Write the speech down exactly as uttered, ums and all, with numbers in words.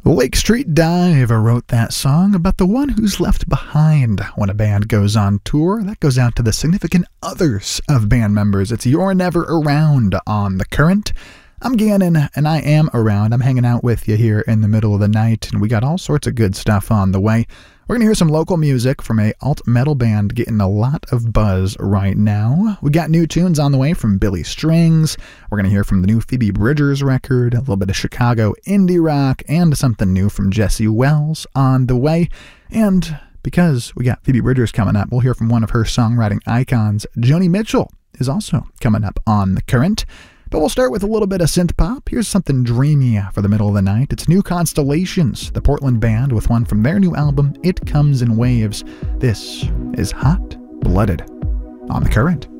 Lake Street Dive wrote that song about the one who's left behind when a band goes on tour. That goes out to the significant others of band members. It's You're Never Around on The Current. I'm Gannon, and I am around. I'm hanging out with you here in the middle of the night, and we got all sorts of good stuff on the way. We're going to hear some local music from a alt-metal band getting a lot of buzz right now. We got new tunes on the way from Billy Strings. We're going to hear from the new Phoebe Bridgers record, a little bit of Chicago indie rock, and something new from Jesse Wells on the way. And because we got Phoebe Bridgers coming up, we'll hear from one of her songwriting icons. Joni Mitchell is also coming up on The Current. But we'll start with a little bit of synth pop. Here's something dreamy for the middle of the night. It's New Constellations, the Portland band, with one from their new album, It Comes in Waves. This is Hot Blooded on The Current.